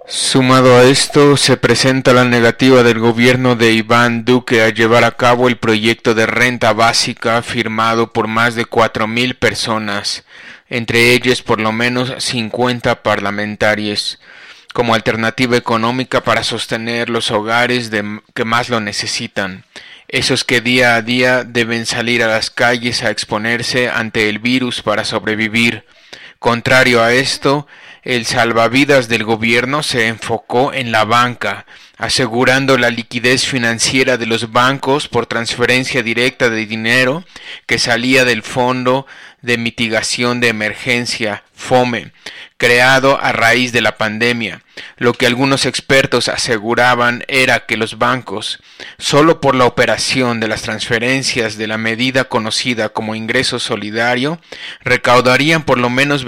Sumado a esto, se presenta la negativa del gobierno de Iván Duque a llevar a cabo el proyecto de renta básica firmado por más de 4.000 personas, entre ellas por lo menos 50 parlamentarios, como alternativa económica para sostener los hogares que más lo necesitan, esos que día a día deben salir a las calles a exponerse ante el virus para sobrevivir. Contrario a esto, el salvavidas del gobierno se enfocó en la banca, asegurando la liquidez financiera de los bancos por transferencia directa de dinero que salía del Fondo de Mitigación de Emergencia, FOME, creado a raíz de la pandemia. Lo que algunos expertos aseguraban era que los bancos, solo por la operación de las transferencias de la medida conocida como ingreso solidario, recaudarían por lo menos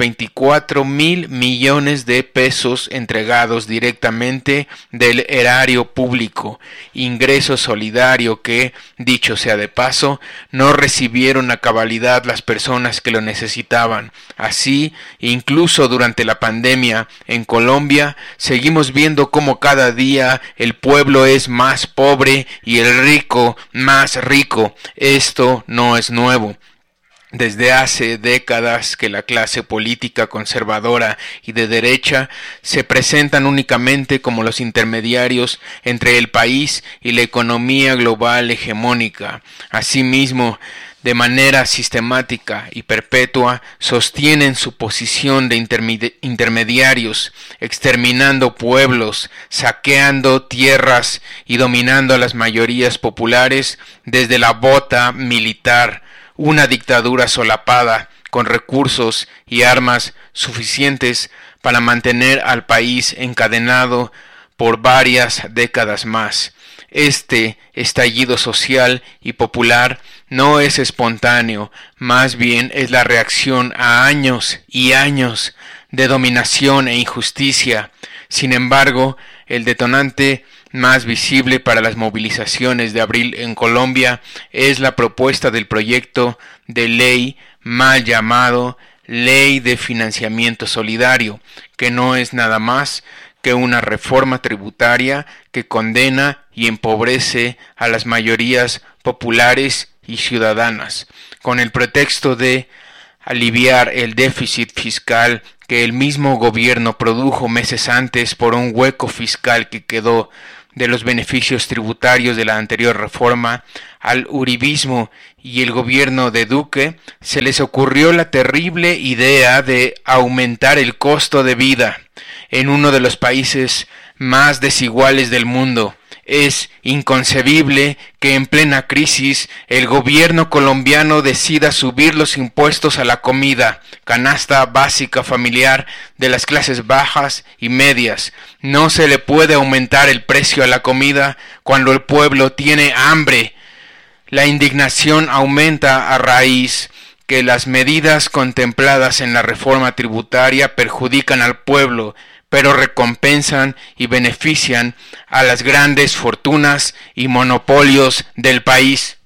24.000 millones de pesos entregados directamente del erario público, ingreso solidario que, dicho sea de paso, no recibieron a cabalidad las personas que lo necesitaban. Así, incluso durante la pandemia, en Colombia, seguimos viendo cómo cada día el pueblo es más pobre y el rico más rico. Esto no es nuevo. Desde hace décadas que la clase política conservadora y de derecha se presentan únicamente como los intermediarios entre el país y la economía global hegemónica. Asimismo, de manera sistemática y perpetua, sostienen su posición de intermediarios, exterminando pueblos, saqueando tierras y dominando a las mayorías populares desde la bota militar, una dictadura solapada con recursos y armas suficientes para mantener al país encadenado por varias décadas más. Este estallido social y popular no es espontáneo, más bien es la reacción a años y años de dominación e injusticia. Sin embargo, el detonante más visible para las movilizaciones de abril en Colombia es la propuesta del proyecto de ley mal llamado Ley de Financiamiento Solidario, que no es nada más que una reforma tributaria que condena y empobrece a las mayorías populares y ciudadanas, con el pretexto de aliviar el déficit fiscal que el mismo gobierno produjo meses antes por un hueco fiscal que quedó de los beneficios tributarios de la anterior reforma. Al uribismo y el gobierno de Duque se les ocurrió la terrible idea de aumentar el costo de vida en uno de los países más desiguales del mundo. Es inconcebible que en plena crisis el gobierno colombiano decida subir los impuestos a la comida, canasta básica familiar de las clases bajas y medias. No se le puede aumentar el precio a la comida cuando el pueblo tiene hambre. La indignación aumenta a raíz que las medidas contempladas en la reforma tributaria perjudican al pueblo, pero recompensan y benefician a las grandes fortunas y monopolios del país.